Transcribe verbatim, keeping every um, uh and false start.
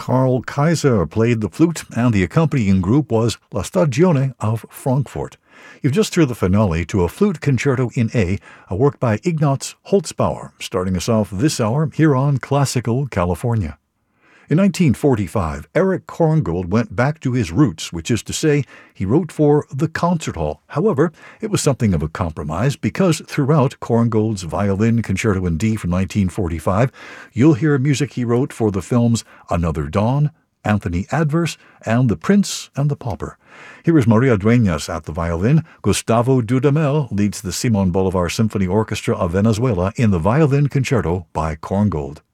Karl Kaiser played the flute, and the accompanying group was La Stagione of Frankfurt. You've just heard the finale to a flute concerto in A, a work by Ignaz Holzbauer, starting us off this hour here on Classical California. In nineteen forty-five, Erich Korngold went back to his roots, which is to say, he wrote for the concert hall. However, it was something of a compromise because throughout Korngold's Violin Concerto in D from nineteen forty-five, you'll hear music he wrote for the films Another Dawn, Anthony Adverse, and The Prince and the Pauper. Here is Maria Dueñas at the violin. Gustavo Dudamel leads the Simon Bolivar Symphony Orchestra of Venezuela in the Violin Concerto by Korngold.